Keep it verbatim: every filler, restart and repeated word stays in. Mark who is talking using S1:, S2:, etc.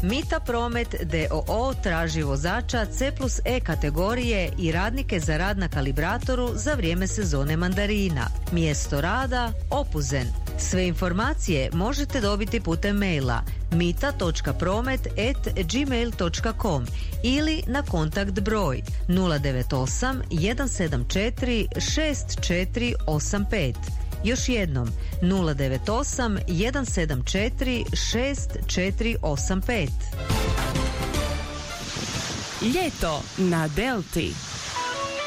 S1: Mita Promet d o o traži vozača C plus E kategorije i radnike za rad na kalibratoru za vrijeme sezone mandarina. Mjesto rada Opuzen. Sve informacije možete dobiti putem maila mita točka promet at gmail točka com ili na kontakt broj nula devet osam jedan sedam četiri šest četiri osam pet. Još jednom nula devet osam jedan sedam četiri šest četiri osam pet.
S2: Ljeto na Delti.